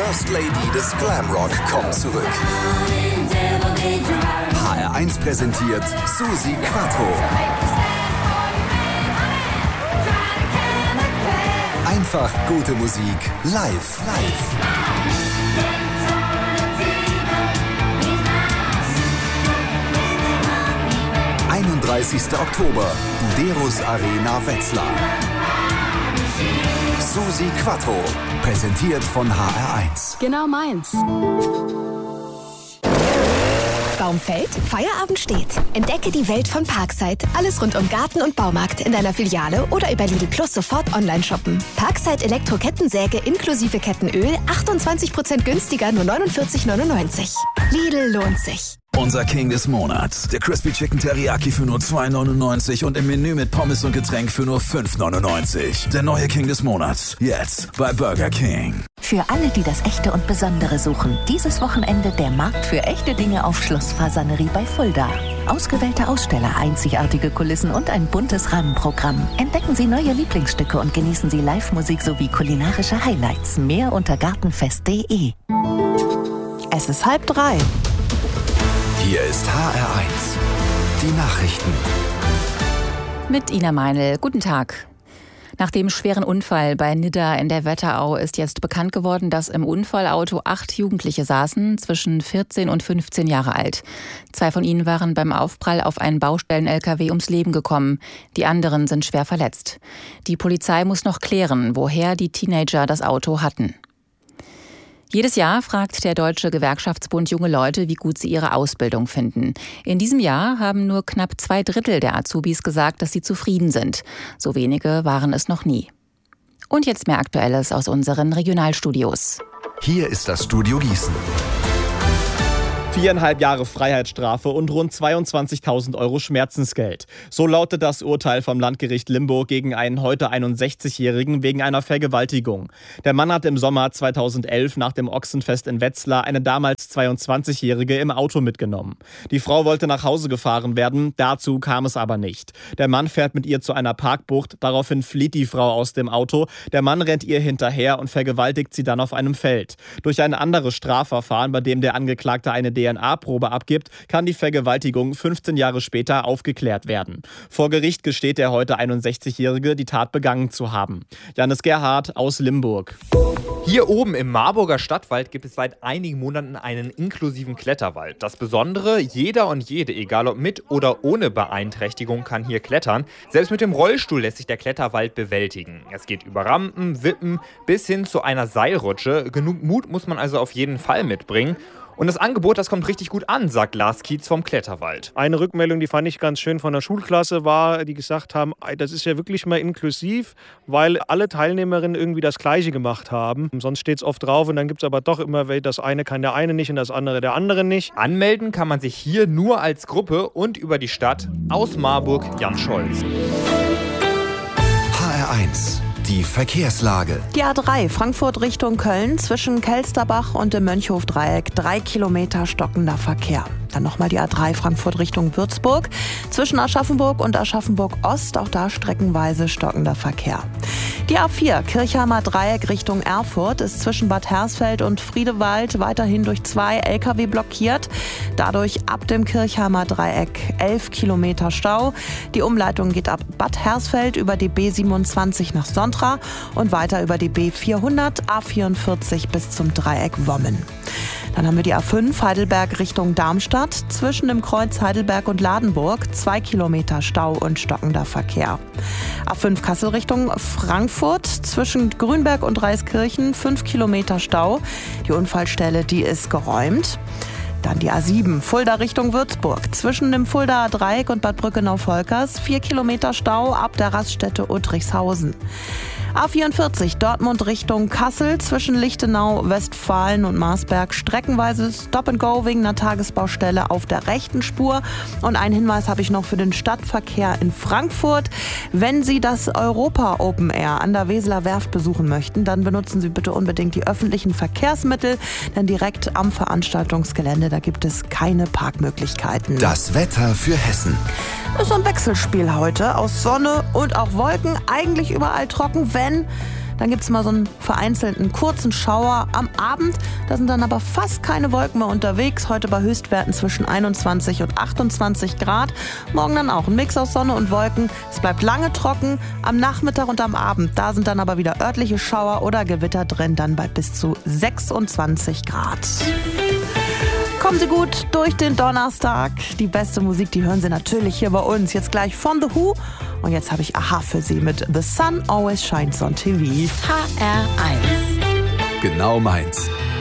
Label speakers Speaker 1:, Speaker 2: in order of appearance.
Speaker 1: First Lady des Glamrock kommt zurück. HR1 präsentiert Susi Quatro. Einfach gute Musik live. 31. Oktober, Buderus Arena Wetzlar. Susi Quatro, präsentiert von HR1.
Speaker 2: Genau meins.
Speaker 3: Baum fällt, Feierabend steht. Entdecke die Welt von Parkside. Alles rund um Garten und Baumarkt in deiner Filiale oder über Lidl Plus sofort online shoppen. Parkside Elektro-Kettensäge inklusive Kettenöl 28% günstiger, nur 49,99. Lidl lohnt sich.
Speaker 1: Unser King des Monats. Der Crispy Chicken Teriyaki für nur 2,99 und im Menü mit Pommes und Getränk für nur 5,99. Der neue King des Monats. Jetzt bei Burger King.
Speaker 4: Für alle, die das Echte und Besondere suchen. Dieses Wochenende der Markt für echte Dinge auf Schloss Fasanerie bei Fulda. Ausgewählte Aussteller, einzigartige Kulissen und ein buntes Rahmenprogramm. Entdecken Sie neue Lieblingsstücke und genießen Sie Live-Musik sowie kulinarische Highlights. Mehr unter gartenfest.de.
Speaker 5: Es ist 2:30.
Speaker 1: Hier ist HR1. Die Nachrichten.
Speaker 6: Mit Ina Meinl. Guten Tag. Nach dem schweren Unfall bei Nidda in der Wetterau ist jetzt bekannt geworden, dass im Unfallauto 8 Jugendliche saßen, zwischen 14 und 15 Jahre alt. 2 von ihnen waren beim Aufprall auf einen Baustellen-LKW ums Leben gekommen. Die anderen sind schwer verletzt. Die Polizei muss noch klären, woher die Teenager das Auto hatten. Jedes Jahr fragt der Deutsche Gewerkschaftsbund junge Leute, wie gut sie ihre Ausbildung finden. In diesem Jahr haben nur knapp 2/3 der Azubis gesagt, dass sie zufrieden sind. So wenige waren es noch nie. Und jetzt mehr Aktuelles aus unseren Regionalstudios.
Speaker 1: Hier ist das Studio Gießen.
Speaker 7: 4,5 Jahre Freiheitsstrafe und rund 22.000 Euro Schmerzensgeld. So lautet das Urteil vom Landgericht Limburg gegen einen heute 61-Jährigen wegen einer Vergewaltigung. Der Mann hat im Sommer 2011 nach dem Ochsenfest in Wetzlar eine damals 22-Jährige im Auto mitgenommen. Die Frau wollte nach Hause gefahren werden, dazu kam es aber nicht. Der Mann fährt mit ihr zu einer Parkbucht, daraufhin flieht die Frau aus dem Auto. Der Mann rennt ihr hinterher und vergewaltigt sie dann auf einem Feld. Durch ein anderes Strafverfahren, bei dem der Angeklagte eine DNA-Probe abgibt, kann die Vergewaltigung 15 Jahre später aufgeklärt werden. Vor Gericht gesteht der heute 61-Jährige, die Tat begangen zu haben. Janis Gerhardt aus Limburg.
Speaker 8: Hier oben im Marburger Stadtwald gibt es seit einigen Monaten einen inklusiven Kletterwald. Das Besondere, jeder und jede, egal ob mit oder ohne Beeinträchtigung, kann hier klettern. Selbst mit dem Rollstuhl lässt sich der Kletterwald bewältigen. Es geht über Rampen, Wippen bis hin zu einer Seilrutsche. Genug Mut muss man also auf jeden Fall mitbringen. Und das Angebot, das kommt richtig gut an, sagt Lars Kietz vom Kletterwald.
Speaker 9: Eine Rückmeldung, die fand ich ganz schön von der Schulklasse, war, die gesagt haben, das ist ja wirklich mal inklusiv, weil alle Teilnehmerinnen irgendwie das Gleiche gemacht haben. Sonst steht es oft drauf und dann gibt es aber doch immer, das eine kann der eine nicht und das andere der andere nicht.
Speaker 8: Anmelden kann man sich hier nur als Gruppe und über die Stadt. Aus Marburg, Jan Scholz.
Speaker 1: HR1. Die Verkehrslage.
Speaker 5: Die A3 Frankfurt Richtung Köln zwischen Kelsterbach und dem Mönchhofdreieck 3 Kilometer stockender Verkehr. Dann nochmal die A3 Frankfurt Richtung Würzburg zwischen Aschaffenburg und Aschaffenburg-Ost, auch da streckenweise stockender Verkehr. Die A4 Kirchheimer Dreieck Richtung Erfurt ist zwischen Bad Hersfeld und Friedewald weiterhin durch 2 Lkw blockiert. Dadurch ab dem Kirchheimer Dreieck 11 Kilometer Stau. Die Umleitung geht ab Bad Hersfeld über die B27 nach Sontra und weiter über die B400, A44 bis zum Dreieck Wommen. Dann haben wir die A5 Heidelberg Richtung Darmstadt zwischen dem Kreuz Heidelberg und Ladenburg 2 Kilometer Stau und stockender Verkehr. A5 Kassel Richtung Frankfurt zwischen Grünberg und Reiskirchen 5 Kilometer Stau. Die Unfallstelle, die ist geräumt. Dann die A7 Fulda Richtung Würzburg zwischen dem Fuldaer Dreieck und Bad Brückenau-Volkers 4 Kilometer Stau ab der Raststätte Uttrichshausen. A44 Dortmund Richtung Kassel zwischen Lichtenau, Westfalen und Marsberg streckenweise Stop-and-Go wegen einer Tagesbaustelle auf der rechten Spur. Und einen Hinweis habe ich noch für den Stadtverkehr in Frankfurt. Wenn Sie das Europa Open Air an der Weseler Werft besuchen möchten, dann benutzen Sie bitte unbedingt die öffentlichen Verkehrsmittel, denn direkt am Veranstaltungsgelände, da gibt es keine Parkmöglichkeiten.
Speaker 1: Das Wetter für Hessen.
Speaker 5: Das ist ein Wechselspiel heute aus Sonne und auch Wolken, eigentlich überall trocken, wenn Dann gibt es mal so einen vereinzelten kurzen Schauer am Abend. Da sind dann aber fast keine Wolken mehr unterwegs. Heute bei Höchstwerten zwischen 21 und 28 Grad. Morgen dann auch ein Mix aus Sonne und Wolken. Es bleibt lange trocken. Am Nachmittag und am Abend, da sind dann aber wieder örtliche Schauer oder Gewitter drin. Dann bei bis zu 26 Grad. Kommen Sie gut durch den Donnerstag. Die beste Musik, die hören Sie natürlich hier bei uns. Jetzt gleich von The Who. Und jetzt habe ich Aha für Sie mit The Sun Always Shines on TV.
Speaker 3: HR1.
Speaker 1: Genau meins.